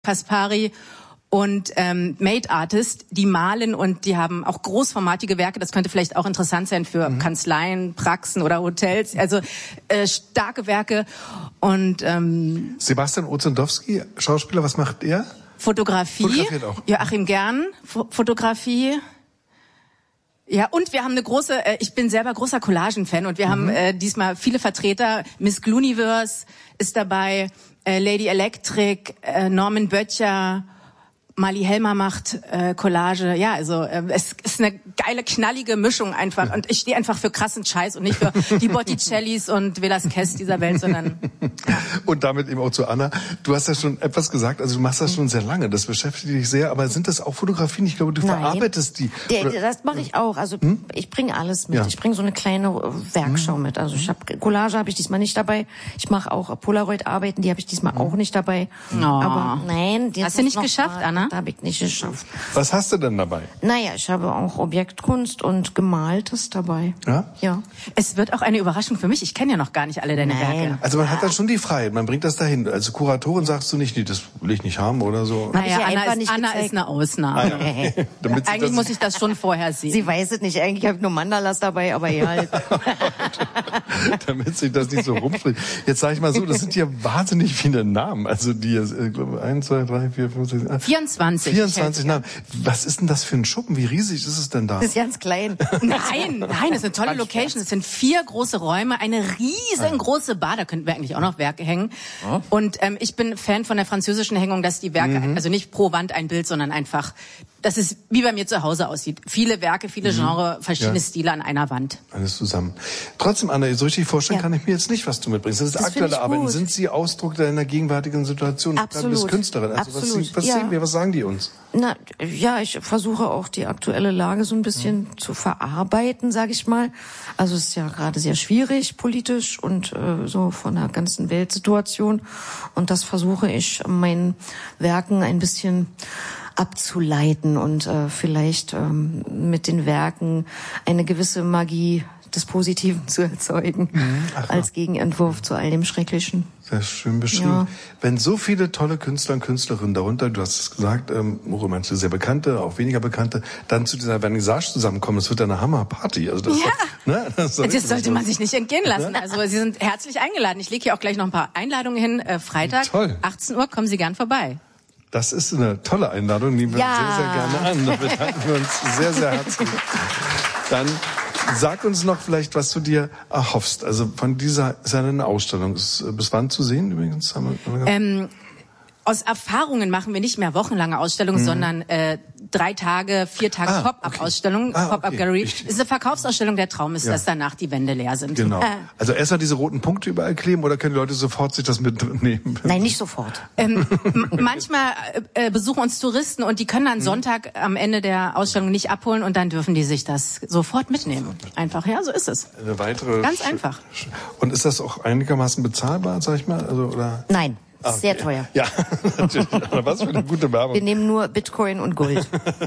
Kaspari und Made Artist, die malen und die haben auch großformatige Werke. Das könnte vielleicht auch interessant sein für Kanzleien, Praxen oder Hotels. Also starke Werke. Und Sebastian Ozendowski, Schauspieler, was macht er? Fotografie. Fotografiert auch. Joachim Gern, Fotografie. Ja, und wir haben eine große, ich bin selber großer Collagen-Fan und wir haben diesmal viele Vertreter. Miss Glooniverse ist dabei, Lady Electric, Norman Böttcher, Mali Helmer macht Collage. Ja, also es ist eine geile, knallige Mischung einfach. Und ich stehe einfach für krassen Scheiß und nicht für die Botticellis und Velasquez dieser Welt, sondern... Ja. Und damit eben auch zu Anna. Du hast ja schon etwas gesagt, also du machst das schon sehr lange, das beschäftigt dich sehr. Aber sind das auch Fotografien? Ich glaube, du verarbeitest die. Das mache ich auch. Also ich bringe alles mit. Ja. Ich bringe so eine kleine Werkschau mit. Also Collage habe ich diesmal nicht dabei. Ich mache auch Polaroid-Arbeiten, die habe ich diesmal auch nicht dabei. Oh. Aber nein, hast du nicht geschafft, Anna? Habe ich nicht geschafft. Was hast du denn dabei? Naja, ich habe auch Objektkunst und Gemaltes dabei. Ja? Ja. Es wird auch eine Überraschung für mich. Ich kenne ja noch gar nicht alle deine Werke. Also man hat dann schon die Freiheit, man bringt das dahin. Als Kuratorin sagst du nicht, nee, das will ich nicht haben oder so. Naja, Anna ist eine Ausnahme. Eigentlich muss ich das schon vorher sehen. Sie weiß es nicht. Eigentlich habe ich nur Mandalas dabei, aber ja halt. Damit sich das nicht so rumspricht. Jetzt sage ich mal so, das sind ja wahnsinnig viele Namen. Also die, ich glaube, 1, 2, 3, 4, 5, 6, 24. 24 Namen. Was ist denn das für ein Schuppen? Wie riesig ist es denn da? Das ist ganz klein. Nein, das ist eine tolle Location. Es sind 4 große Räume, eine riesengroße Bar. Da könnten wir eigentlich auch noch Werke hängen. Und ich bin Fan von der französischen Hängung, dass die Werke, also nicht pro Wand ein Bild, sondern einfach, dass es wie bei mir zu Hause aussieht. Viele Werke, viele Genre, verschiedene Stile an einer Wand. Alles zusammen. Trotzdem, Anna, so richtig vorstellen kann ich mir jetzt nicht, was du mitbringst. Das ist aktuelle Arbeiten. Sind sie Ausdruck deiner gegenwärtigen Situation? Absolut. Du bist Künstlerin. Also Absolut. Was sehen wir? Was sagen die uns? Na, ja, ich versuche auch die aktuelle Lage so ein bisschen zu verarbeiten, sage ich mal. Also es ist ja gerade sehr schwierig politisch und so von der ganzen Weltsituation. Und das versuche ich meinen Werken ein bisschen abzuleiten und vielleicht mit den Werken eine gewisse Magie des Positiven zu erzeugen, als Gegenentwurf zu all dem Schrecklichen. Sehr schön beschrieben. Ja. Wenn so viele tolle Künstler und Künstlerinnen darunter, du hast es gesagt, manche sehr bekannte, auch weniger bekannte, dann zu dieser Vernissage zusammenkommen, das wird eine Hammerparty. Also das, das sollte man sich nicht entgehen lassen. Also Sie sind herzlich eingeladen. Ich lege hier auch gleich noch ein paar Einladungen hin. Freitag, 18 Uhr, kommen Sie gern vorbei. Das ist eine tolle Einladung, nehmen wir sehr, sehr gerne an. Da bedanken wir uns sehr, sehr herzlich. Dann sag uns noch vielleicht, was du dir erhoffst. Also von dieser, ist ja eine Ausstellung. Ist bis wann zu sehen übrigens? Aus Erfahrungen machen wir nicht mehr wochenlange Ausstellungen, sondern 3 Tage, 4 Tage Pop-up-Ausstellung, Pop-up-Gallery. Es ist eine Verkaufsausstellung. Der Traum ist, dass danach die Wände leer sind. Genau. Also erst mal diese roten Punkte überall kleben oder können die Leute sofort sich das mitnehmen? Nein, nicht sofort. Manchmal besuchen uns Touristen und die können dann Sonntag am Ende der Ausstellung nicht abholen und dann dürfen die sich das sofort mitnehmen. Einfach, ja, so ist es. Eine weitere Ganz einfach. Und ist das auch einigermaßen bezahlbar, sag ich mal? Also, oder? Nein. Sehr teuer. Ja, natürlich. Aber was für eine gute Werbung. Wir nehmen nur Bitcoin und Gold.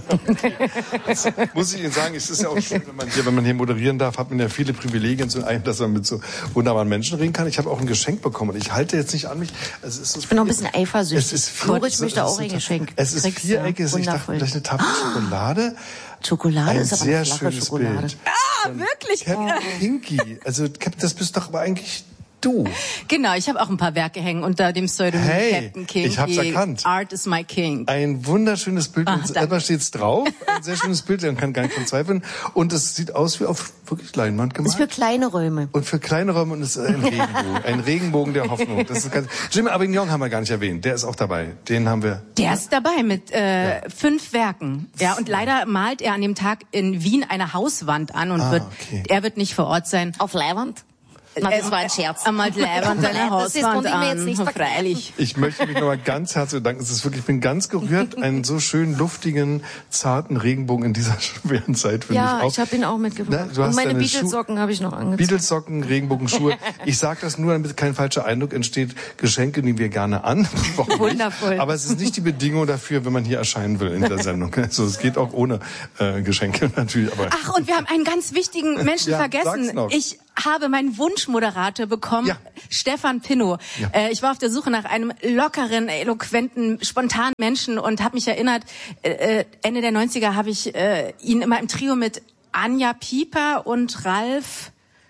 Das muss ich Ihnen sagen, es ist ja auch schön, wenn man hier moderieren darf, hat man ja viele Privilegien zu einem, dass man mit so wunderbaren Menschen reden kann. Ich habe auch ein Geschenk bekommen und ich halte jetzt nicht an mich. Also es ist ich bin noch ein bisschen eifersüchtig. Es ist Moritz möchte auch ein Geschenk. Es ist viereckig. Ich dachte, vielleicht eine Tafel Schokolade. Schokolade ist aber sehr eine flache schönes Schokolade. Bild. Wirklich? Captain Pinky. Also das bist doch aber eigentlich du. Genau, ich habe auch ein paar Werke hängen unter dem Pseudonym Captain King. Ich hab's erkannt. Art is my king. Ein wunderschönes Bild. Etwas steht's drauf. Ein sehr schönes Bild, man kann gar nicht von zweifeln. Und es sieht aus wie auf wirklich Leinwand gemalt. Das ist für kleine Räume. Und für kleine Räume und es ist ein Regenbogen. Ein Regenbogen der Hoffnung. Das ist ganz Jim Avignon haben wir gar nicht erwähnt. Der ist auch dabei. Den haben wir. Der ist dabei mit 5 Werken. Ja, und leider malt er an dem Tag in Wien eine Hauswand an und er wird nicht vor Ort sein. Auf Leinwand? Na, das war ein Scherz. Einmal Leibwand seine Hauswand an, freilich. Ich möchte mich nochmal ganz herzlich bedanken. Es ist wirklich, ich bin ganz gerührt, einen so schönen, luftigen, zarten Regenbogen in dieser schweren Zeit finde ich auch. Ja, ich habe ihn auch mitgebracht. Na, und meine Beatles-Socken habe ich noch angezogen. Beatles-Socken, Regenbogenschuhe. Ich sage das nur, damit kein falscher Eindruck entsteht. Geschenke nehmen wir gerne an. Wundervoll. Aber es ist nicht die Bedingung dafür, wenn man hier erscheinen will in der Sendung. Also es geht auch ohne Geschenke natürlich. Aber ach, und wir haben einen ganz wichtigen Menschen vergessen. habe meinen Wunschmoderator bekommen, Ja. Stefan Pinnow. Ja. Ich war auf der Suche nach einem lockeren, eloquenten, spontanen Menschen und habe mich erinnert, Ende der 90er habe ich ihn immer im Trio mit Anja Pieper und Ralf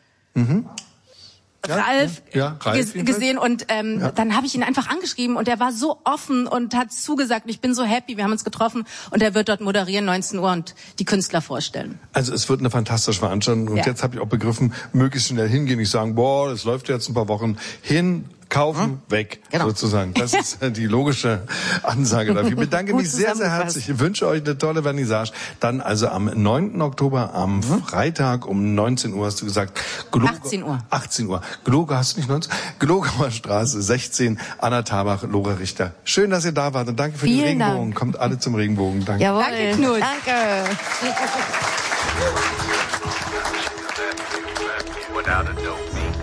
Ralf gesehen und dann habe ich ihn einfach angeschrieben und er war so offen und hat zugesagt. Ich bin so happy, wir haben uns getroffen und er wird dort moderieren 19 Uhr und die Künstler vorstellen. Also es wird eine fantastische Veranstaltung und jetzt habe ich auch begriffen, möglichst schnell hingehen, nicht sagen, boah, das läuft jetzt ein paar Wochen hin. Kaufen, weg, sozusagen. Das ist die logische Ansage dafür. Ich bedanke mich sehr, sehr herzlich. Ich wünsche euch eine tolle Vernissage. Dann also am 9. Oktober, am Freitag um 19 Uhr, hast du gesagt. 18 Uhr. 18 Uhr. Hast du nicht 19? Glogauer Straße 16, Anna Thabach, Lore Richter. Schön, dass ihr da wart und danke für den Regenbogen. Dank. Kommt alle zum Regenbogen. Danke. Jawohl. Danke, Knut. Danke. Without a doubt.